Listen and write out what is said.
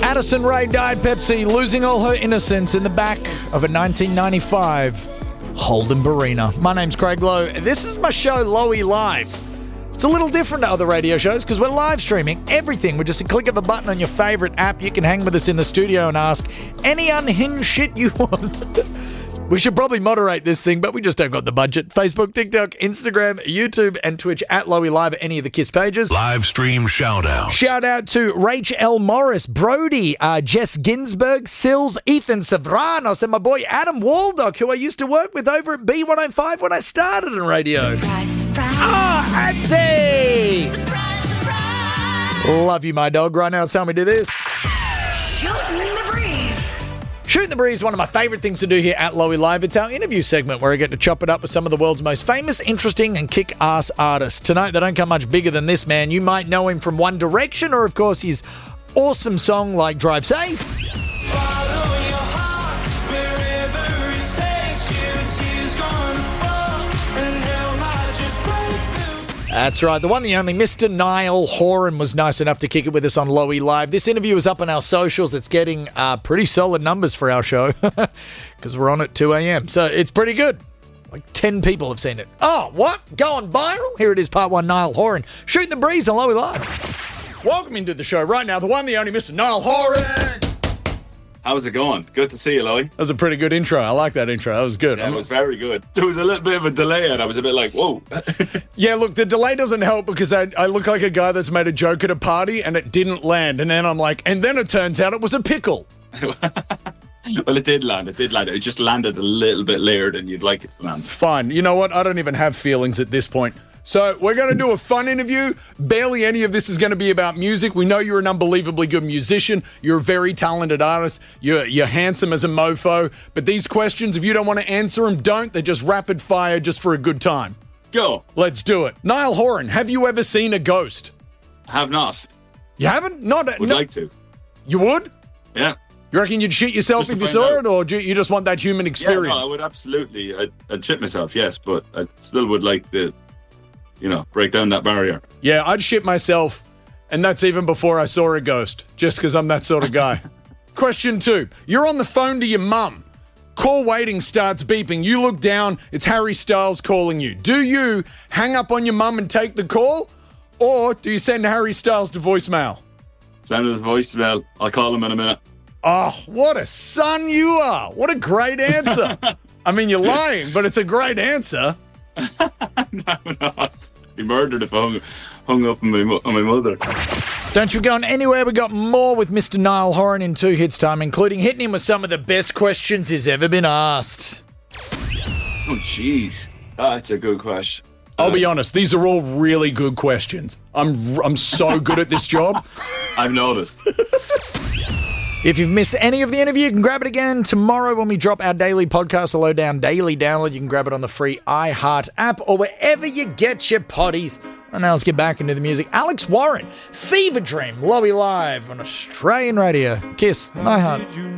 Addison Rae Diet Pepsi losing all her innocence in the back of a 1995 Holden Barina. My name's Craig Lowe. This is my show, Lowy Live. It's a little different to other radio shows because we're live streaming everything with just a click of a button on your favourite app. You can hang with us in the studio and ask any unhinged shit you want. We should probably moderate this thing, but we just don't got the budget. Facebook, TikTok, Instagram, YouTube, and Twitch at Lowy Live at any of the KISS pages. Live stream shout-out. Shout out to Rach L. Morris, Brody, Jess Ginsberg, Sills, Ethan Savranos, and my boy Adam Waldock, who I used to work with over at B105 when I started in radio. Surprise, surprise. Adsy! Surprise, surprise. Love you, my dog. Right now, it's time we do this. Shooting the breeze. Shooting the Breeze is one of my favourite things to do here at Lowy Live. It's our interview segment where I get to chop it up with some of the world's most famous, interesting and kick-ass artists. Tonight, they don't come much bigger than this man. You might know him from One Direction or, of course, his awesome song like Drive Safe. Follow your heart wherever it takes you. Tears gonna fall and hell might just break through. That's right. The one, the only, Mr. Niall Horan was nice enough to kick it with us on Lowy Live. This interview is up on our socials. It's getting pretty solid numbers for our show because we're on at 2 a.m. So it's pretty good. Like 10 people have seen it. Oh, what? Going viral? Here it is, part one, Niall Horan. Shooting the Breeze on Lowy Live. Welcome into the show right now. The one, the only, Mr. Niall Horan. How's it going? Good to see you, Lowy. That was a pretty good intro. I like that intro. That was good. Yeah, it was very good. There was a little bit of a delay and I was a bit like, whoa. Yeah, look, the delay doesn't help because I look like a guy that's made a joke at a party and it didn't land. And then I'm like, and then it turns out it was a pickle. Well, it did land. It did land. It just landed a little bit later than you'd like it to land. Fine. You know what? I don't even have feelings at this point. So we're going to do a fun interview. Barely any of this is going to be about music. We know you're an unbelievably good musician. You're a very talented artist. You're handsome as a mofo. But these questions, if you don't want to answer them, don't. They're just rapid fire just for a good time. Go. Let's do it. Niall Horan, have you ever seen a ghost? Have not. You haven't? Would like to. You would? Yeah. You reckon you'd shit yourself Just if to you find saw out. it, or do you just want that human experience? Yeah, no, I would absolutely. I'd shit myself, yes, but I still would like to, break down that barrier. Yeah, I'd shit myself, and that's even before I saw a ghost, just because I'm that sort of guy. Question 2. You're on the phone to your mum. Call waiting starts beeping. You look down, it's Harry Styles calling you. Do you hang up on your mum and take the call, or do you send Harry Styles to voicemail? Send us a voicemail. I'll call him in a minute. Oh, what a son you are. What a great answer. I mean, you're lying, but it's a great answer. I'm not. Be murdered if I hung up on my mother. Don't you go anywhere. We got more with Mr. Niall Horan in 2 hits time, including hitting him with some of the best questions he's ever been asked. Oh, jeez. That's a good question. I'll be honest, these are all really good questions. I'm so good at this job. I've noticed. If you've missed any of the interview, you can grab it again tomorrow when we drop our daily podcast, the Lowdown Daily Download. You can grab it on the free iHeart app or wherever you get your potties. And now let's get back into the music. Alex Warren, Fever Dream, Lowy Live on Australian radio. KISS and iHeart.